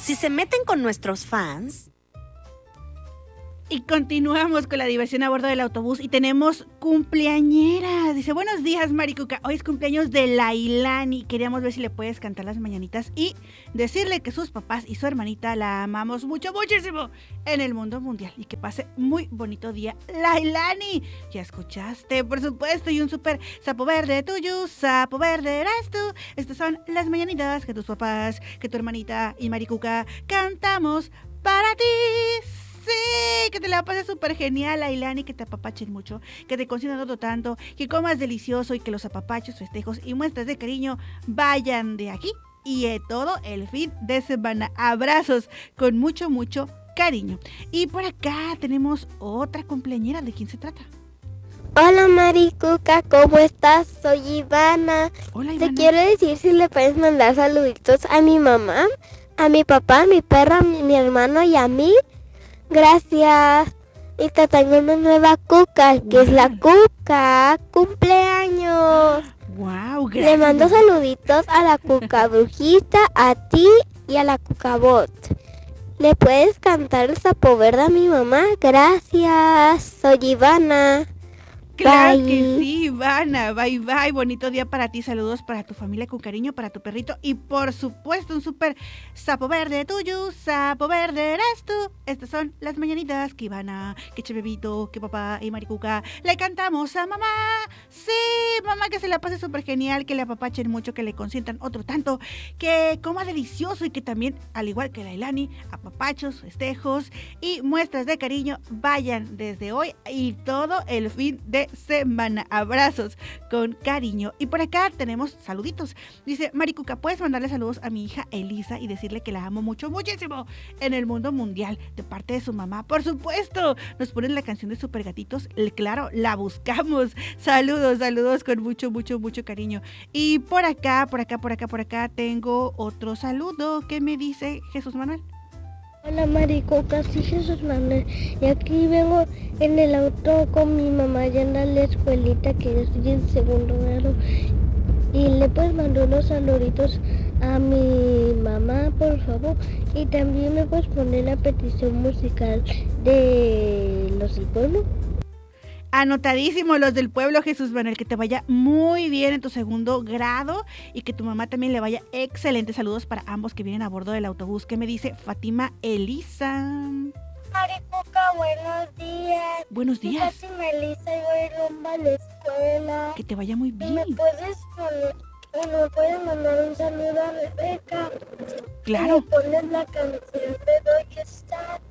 Si se meten con nuestros fans... Y continuamos con la diversión a bordo del autobús y tenemos cumpleañera. Dice, buenos días, Maricuca. Hoy es cumpleaños de Lailani. Queríamos ver si le puedes cantar las mañanitas y decirle que sus papás y su hermanita la amamos mucho, muchísimo en el mundo mundial. Y que pase muy bonito día, Lailani. Ya escuchaste, por supuesto. Y un súper sapo verde tuyo, sapo verde eres tú. Estas son las mañanitas que tus papás, que tu hermanita y Maricuca cantamos para ti. Sí, que te la pases súper genial, Ailani, que te apapachen mucho, que te consientan todo tanto, que comas delicioso y que los apapachos, festejos y muestras de cariño vayan de aquí y de todo el fin de semana. Abrazos con mucho, mucho cariño. Y por acá tenemos otra cumpleañera. ¿De quién se trata? Hola Maricuca, ¿cómo estás? Soy Ivana. Hola, Ivana. Te quiero decir si le puedes mandar saluditos a mi mamá, a mi papá, a mi perra, a mi hermano y a mí. Gracias. Y te tengo una nueva cuca, que es la cuca cumpleaños. Wow, gracias. Le mando saluditos a la cuca brujita, a ti y a la cuca bot. ¿Le puedes cantar el sapo verde a mi mamá? Gracias. Soy Ivana. Claro Bye. que sí, Ivana. Bye, bye. Bonito día para ti. Saludos para tu familia con cariño, para tu perrito. Y por supuesto, un súper sapo verde tuyo, sapo verde eres tú. Estas son las mañanitas que Ivana, que Chebebito, que papá y Maricuca le cantamos a mamá. Sí, mamá, que se la pase súper genial, que le apapachen mucho, que le consientan otro tanto, que coma delicioso y que también, al igual que la Ilani, apapachos, festejos y muestras de cariño vayan desde hoy y todo el fin de semana. Abrazos con cariño. Y por acá tenemos saluditos. Dice, Maricuca, ¿puedes mandarle saludos a mi hija Elisa y decirle que la amo mucho, muchísimo en el mundo mundial de parte de su mamá? Por supuesto. Nos ponen la canción de Super Gatitos. Claro, la buscamos. Saludos, saludos con mucho, mucho, mucho cariño. Y por acá tengo otro saludo que me dice Jesús Manuel. Hola Maricuca, sí Jesús Manuel, y aquí vengo en el auto con mi mamá yendo a la escuelita que yo estoy en segundo grado y le puedes mandar unos saluditos a mi mamá por favor y también me puedes poner la petición musical de los del pueblo. Anotadísimo, los del pueblo, Jesús Manuel, que te vaya muy bien en tu segundo grado y que tu mamá también le vaya excelente. Saludos para ambos que vienen a bordo del autobús. ¿Qué me dice Fátima Elisa? Maricuca, buenos días. Buenos días. Fátima Elisa y voy rumbo a la escuela. Que te vaya muy bien. ¿Me puedes mandar un saludo a Rebeca? Claro. Me pones la canción de Doggy Style.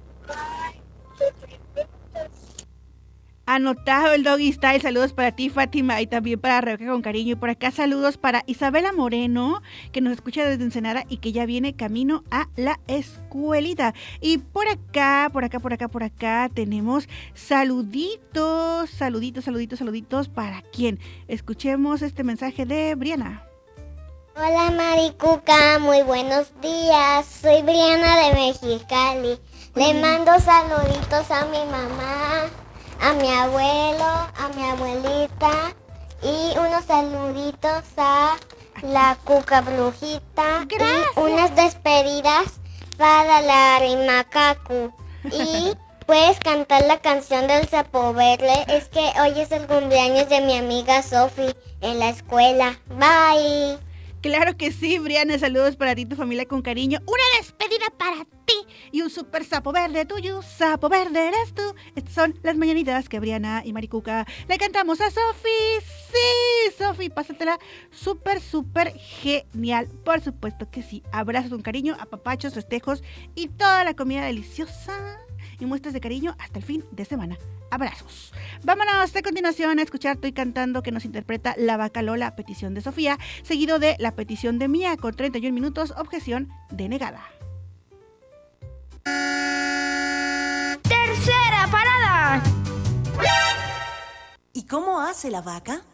Anotado el Doggy Style. Saludos para ti, Fátima, y también para Rebeca con cariño. Y por acá saludos para Isabela Moreno, que nos escucha desde Ensenada y que ya viene camino a la escuelita. Y por acá tenemos saluditos. ¿Para quién? Escuchemos este mensaje de Briana. Hola Maricuca, muy buenos días. Soy Briana de Mexicali. Le mando saluditos a mi mamá, a mi abuelo, a mi abuelita y unos saluditos a la cuca brujita. Gracias. Y unas despedidas para la Rimacacu. Y puedes cantar la canción del sapo verde. Es que hoy es el cumpleaños de mi amiga Sofi en la escuela. Bye. Claro que sí, Briana, saludos para ti y tu familia con cariño. Una despedida para ti y un súper sapo verde tuyo, sapo verde eres tú. Estas son las mañanitas que Briana y Maricuca le cantamos a Sofi. Sí, Sofi, pásatela súper, súper genial. Por supuesto que sí. Abrazos con cariño, apapachos, festejos y toda la comida deliciosa y muestras de cariño hasta el fin de semana. Abrazos. Vámonos a continuación a escuchar Estoy Cantando, que nos interpreta La Vaca Lola, petición de Sofía, seguido de La Petición de Mía con 31 minutos, objeción denegada. Tercera parada. ¿Y cómo hace la vaca?